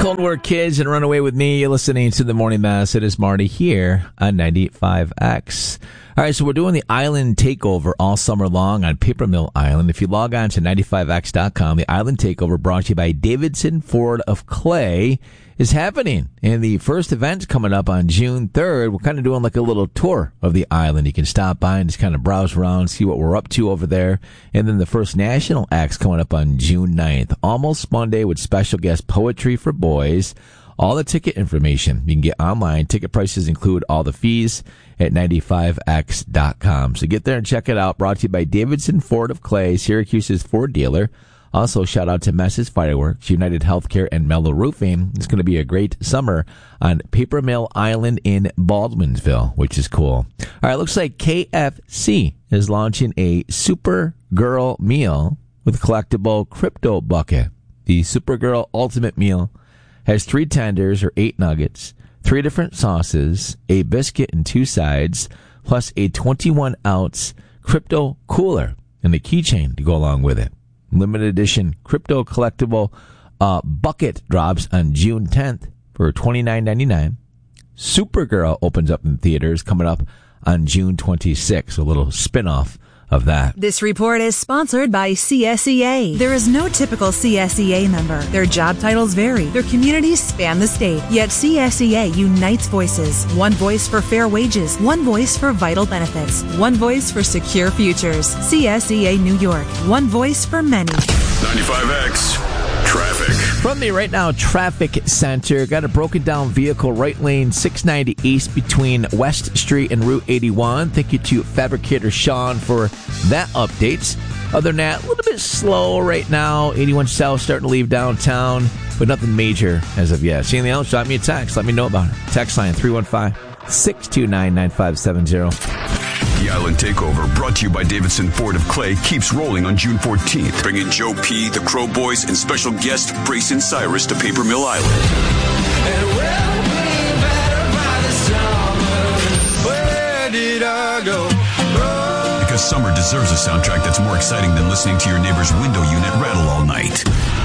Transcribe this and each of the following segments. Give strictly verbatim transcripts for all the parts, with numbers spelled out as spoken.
Cold War Kids and Run Away With Me. You're listening to The Morning Mass. It is Marty here on ninety-five X. All right, so we're doing the Island Takeover all summer long on Paper Mill Island. If you log on to ninety-five X dot com, the Island Takeover brought to you by Davidson Ford of Clay is happening. And the first event's coming up on June third. We're kind of doing like a little tour of the island. You can stop by and just kind of browse around, see what we're up to over there. And then the first national act's coming up on June ninth. Almost Monday with special guest poetry for boys. All the ticket information you can get online. Ticket prices include all the fees at ninety-five X dot com. So get there and check it out. Brought to you by Davidson Ford of Clay, Syracuse's Ford dealer. Also, shout out to Mess's Fireworks, United Healthcare, and Mellow Roofing. It's going to be a great summer on Paper Mill Island in Baldwinsville, which is cool. All right, looks like K F C is launching a Supergirl meal with collectible crypto bucket. The Supergirl Ultimate Meal has three tenders or eight nuggets, three different sauces, a biscuit and two sides, plus a twenty-one ounce crypto cooler and a keychain to go along with it. Limited edition crypto collectible uh, bucket drops on June tenth for twenty-nine ninety-nine. Supergirl opens up in theaters coming up on June twenty-sixth. A little spin-off of that. This report is sponsored by C S E A. There is no typical C S E A member. Their job titles vary. Their communities span the state. Yet C S E A unites voices. One voice for fair wages. One voice for vital benefits. One voice for secure futures. C S E A New York. One voice for many. ninety-five X Traffic. From the Right Now Traffic Center, got a broken down vehicle right lane six ninety East between West Street and Route eighty-one. Thank you to Fabricator Sean for that update. Other than that, a little bit slow right now. eighty-one South starting to leave downtown, but nothing major as of yet. See anything else? Drop me a text. Let me know about it. Text line three one five, six two nine, nine five seven zero. The Island Takeover, brought to you by Davidson Ford of Clay, keeps rolling on June fourteenth. Bringing Joe P., the Crow Boys, and special guest Brayson Cyrus to Paper Mill Island. And we'll be better by the summer. Where did I go? Oh. Because summer deserves a soundtrack that's more exciting than listening to your neighbor's window unit rattle all night.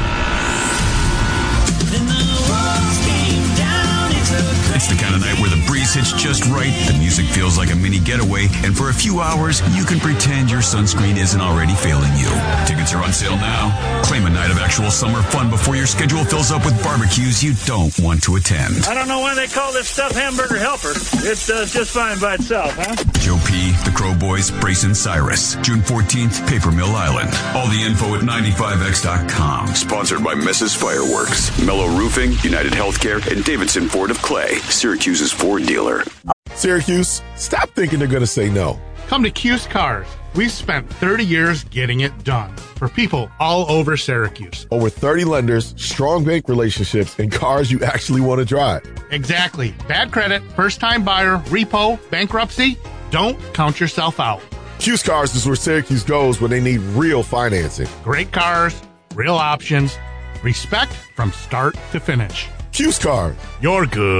It's the kind of night where the breeze hits just right, the music feels like a mini getaway, and for a few hours, you can pretend your sunscreen isn't already failing you. Tickets are on sale now. Claim a night of actual summer fun before your schedule fills up with barbecues you don't want to attend. I don't know why they call this stuff Hamburger Helper. It does just fine by itself, huh? Joe P., the Crow Boys, Brayson Cyrus. June fourteenth, Paper Mill Island. All the info at ninety-five X dot com. Sponsored by Mess's Fireworks, Mellow Roofing, United Healthcare, and Davidson Ford of Clay, Syracuse's Ford dealer. Syracuse, stop thinking they're going to say no. Come to Cuse Cars. We've spent thirty years getting it done for people all over Syracuse. Over thirty lenders, strong bank relationships, and cars you actually want to drive. Exactly. Bad credit, first-time buyer, repo, bankruptcy. Don't count yourself out. Cuse Cars is where Syracuse goes when they need real financing. Great cars, real options, respect from start to finish. Cuse Cars. You're good.